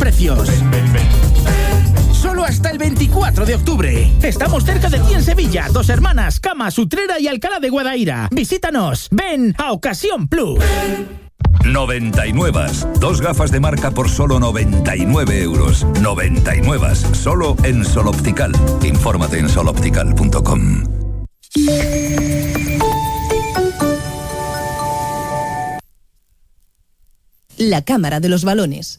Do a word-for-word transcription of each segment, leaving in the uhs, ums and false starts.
precios. Ven, ven, ven. Solo hasta el veinticuatro de octubre. Estamos cerca de ti en Sevilla, Dos Hermanas, Camas, Utrera y Alcalá de Guadaira. Visítanos. Ven a Ocasión Plus. noventa y nueve. Dos gafas de marca por solo noventa y nueve euros. noventa y nueve. Solo en Sol Optical. Infórmate en sol optical punto com. La Cámara de los Balones.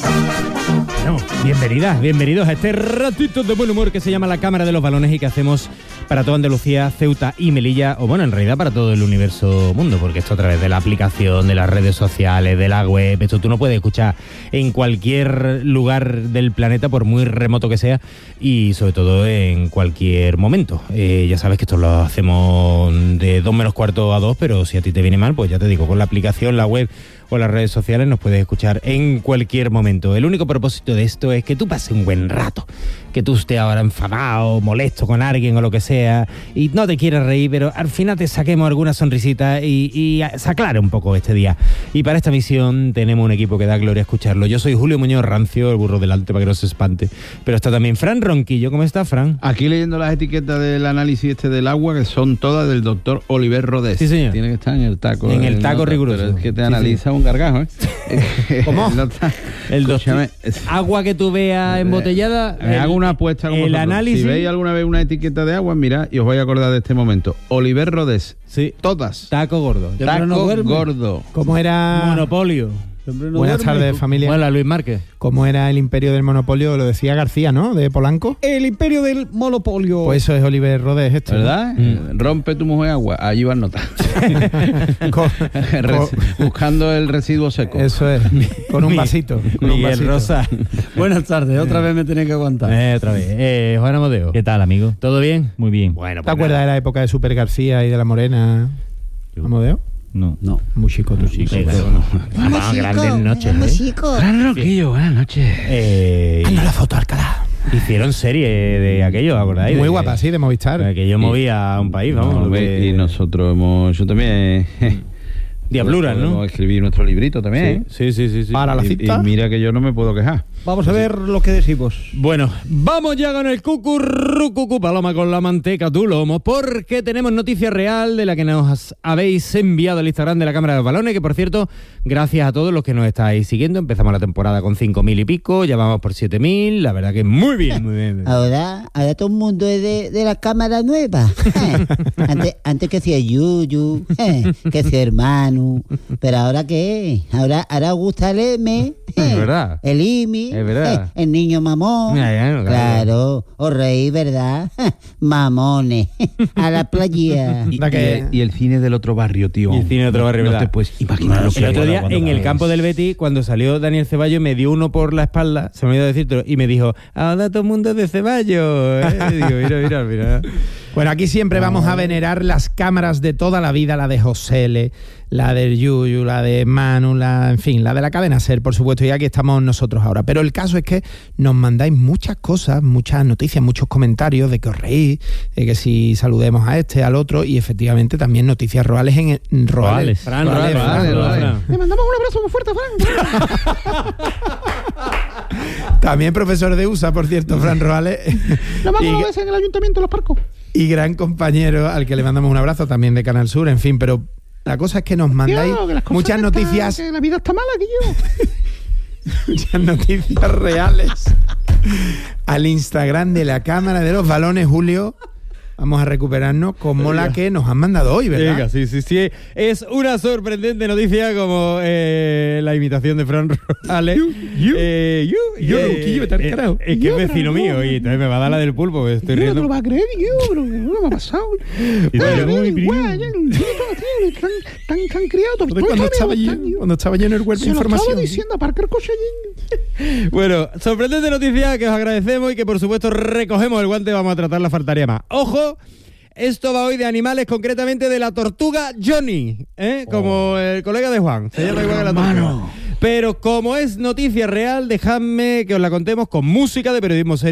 Bueno, bienvenidas, bienvenidos a este ratito de buen humor que se llama La Cámara de los Balones y que hacemos para toda Andalucía, Ceuta y Melilla, o bueno, en realidad para todo el universo mundo, porque esto a través de la aplicación, de las redes sociales, de la web, esto tú no puedes escuchar en cualquier lugar del planeta, por muy remoto que sea, y sobre todo en cualquier momento. Eh, ya sabes que esto lo hacemos de dos menos cuarto a dos, pero si a ti te viene mal, pues ya te digo, con la aplicación, la web o las redes sociales nos puedes escuchar en cualquier momento. El único propósito de esto es que tú pases un buen rato, que tú estés ahora enfadado, molesto con alguien o lo que sea, y no te quieras reír, pero al final te saquemos alguna sonrisita y, y se aclare un poco este día. Y para esta misión tenemos un equipo que da gloria escucharlo. Yo soy Julio Muñoz Rancio, el burro delante para que no se espante, pero está también Fran Ronquillo. ¿Cómo está, Fran? Aquí leyendo las etiquetas del análisis este del agua, que son todas del doctor Oliver Rodés. Sí, señor. Tiene que estar en el taco. En el taco nota, riguroso. Pero es que te Sí, analiza sí. un gargajo, ¿eh? ¿Cómo? Nota, El escúchame, doctor, agua que tú veas embotellada. Me el, hago una apuesta con el vosotros. análisis. Si veis alguna vez una etiqueta de agua, mirad y os vais a acordar de este momento. Oliver Rodés. Sí. Todas. Taco gordo. Taco no duerme. gordo. ¿Cómo era? Monopolio. No Buenas duerme. tardes, familia. Hola, Luis Márquez. ¿Cómo era el imperio del monopolio? Lo decía García, ¿no? De Polanco. El imperio del monopolio. Pues eso es Oliver Rodés, esto. ¿Verdad? Mm. Rompe tu mujer agua. Allí va a notar. Con- con- Buscando el residuo seco. Eso es. Con un vasito. Con un Miguel vasito. Rosa. Buenas tardes, otra vez me tenéis que aguantar. Eh, otra vez. Eh, Juan Amodeo. ¿Qué tal, amigo? ¿Todo bien? Muy bien. Bueno, ¿Te acuerdas de la época de Super García y de la Morena? ¿Amodeo? No. No. Muy chico, tú chico. Vamos, grandes noches, ¿eh? Gran Roquillo, buenas noches. Eh, Haznos la foto, Alcalá. hicieron serie de aquello, ¿acordáis? Muy De- guapa, sí, de Movistar. de que yo movía a un país, vamos. No, lo que- Y nosotros hemos hecho también. Diabluras, ¿no? Podemos escribir nuestro librito también. ¿eh? Sí, sí, sí, sí. Para la Y- cita. Y, mira que yo no me puedo quejar. Vamos a ver lo que decimos. Bueno, vamos ya con el cucurrucucu paloma con la manteca tu lomo, porque tenemos noticia real de la que nos habéis enviado al Instagram de la Cámara de los Balones, que por cierto, gracias a todos los que nos estáis siguiendo. Empezamos la temporada con cinco mil y pico, ya vamos por siete mil, la verdad que muy bien, muy bien. Ahora, ahora todo el mundo es de, de la cámara nueva. Eh. Antes, antes que hacía Yuyu, eh, que hacía hermano. Pero ahora qué, ahora, ahora gusta el M, Es eh, verdad. el Imi, Es verdad. eh, el niño mamón. Ya, ya, no, claro. Claro, os reí, ¿verdad? Mamones, a la playa. Y, Da que- y el, y el cine del otro barrio, tío. Y el cine de otro barrio, No ¿verdad? te puedes imaginar lo que El hay. otro día, cuando en el caes. campo del Betis, cuando salió Daniel Ceballos, me dio uno por la espalda, se me olvidó decirte, y me dijo, ahora todo el mundo es de Ceballos. ¿eh? Digo, mira, mira, mira. Bueno, aquí siempre vamos a venerar las cámaras de toda la vida, la de José L, la del Yuyu, la de Manu, la, en fin, la de la cadena SER, por supuesto, y aquí estamos nosotros ahora. Pero el caso es que nos mandáis muchas cosas, muchas noticias, muchos comentarios de que os reís, de que si saludemos a este, al otro, y efectivamente también noticias roales en en Roales. Fran, Roales, Roales, Fran, Fran, Roales. Fran. Le mandamos un abrazo muy fuerte, Fran. También profesor de U S A, por cierto, Fran Roales. Lo más Y- lo ves en el ayuntamiento de Los Parcos. y gran compañero al que le mandamos un abrazo también de Canal Sur, en fin, pero la cosa es que nos mandáis Tío, que las cosas muchas que está- noticias, que la vida está mala, que yo. muchas noticias reales al Instagram de la Cámara de los Balones, Julio. Vamos a recuperarnos como la que nos han mandado hoy, ¿verdad? Venga, sí, sí, sí. Es una sorprendente noticia como eh, la imitación de Fran Roales. you. Eh, you, Yo, eh, Ronquillo, vete al eh, carajo. Es que Yo, es vecino pero no. mío y entonces me va a dar la del pulpo, que estoy Yo no te riendo. lo vas a creer, yo, pero ¿qué me ha pasado? Y tú, Ay, muy bien, primo. guay, ya, el tío tío, tan, tan, tan criado. todo Entonces, cuando, está estaba bien, yo, está bien. cuando estaba yo en el cuerpo Se de lo estaba información. diciendo a Parker Cochellín. Bueno, sorprendente noticia que os agradecemos y que por supuesto recogemos el guante, vamos a tratarla, faltaría más. ¡Ojo! Esto va hoy de animales, concretamente de la tortuga Johnny, ¿eh? Como el colega de Juan. Se llama igual que la tortuga. Pero como es noticia real, dejadme que os la contemos con música de periodismo serio.